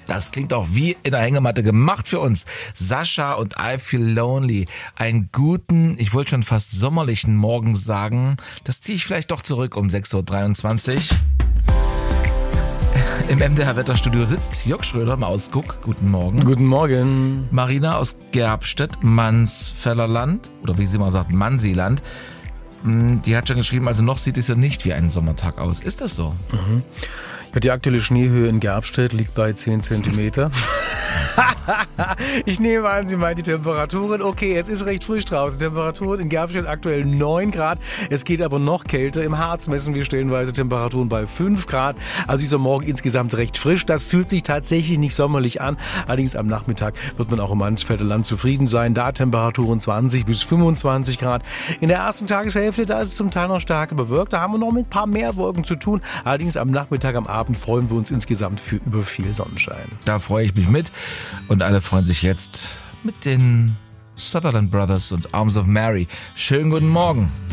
Das klingt auch wie in der Hängematte gemacht für uns. Sascha und I Feel Lonely. Einen guten, ich wollte schon fast sommerlichen Morgen sagen. Das ziehe ich vielleicht doch zurück um 6.23 Uhr. Im MDR-Wetterstudio sitzt Jörg Schröder im Ausguck. Guten Morgen. Guten Morgen. Marina aus Gerbstedt, Mansfellerland, oder wie sie mal sagt, Mansiland. Die hat schon geschrieben, also noch sieht es ja nicht wie ein Sommertag aus. Ist das so? Mhm. Ja, die aktuelle Schneehöhe in Gerbstedt liegt bei 10 Zentimeter. Ich nehme an, Sie meint die Temperaturen. Okay, es ist recht frisch draußen. Temperaturen in Gerbstedt aktuell 9 Grad. Es geht aber noch kälter. Im Harz messen wir stellenweise Temperaturen bei 5 Grad. Also dieser Morgen insgesamt recht frisch. Das fühlt sich tatsächlich nicht sommerlich an. Allerdings am Nachmittag wird man auch im Mansfelder Land zufrieden sein. Da Temperaturen 20 bis 25 Grad. In der ersten Tageshälfte, da ist es zum Teil noch stark bewölkt. Da haben wir noch mit ein paar mehr Wolken zu tun. Allerdings am Nachmittag, am Abend freuen wir uns insgesamt für über viel Sonnenschein. Da freue ich mich mit. Und alle freuen sich jetzt mit den Sutherland Brothers und Arms of Mary. Schönen guten Morgen.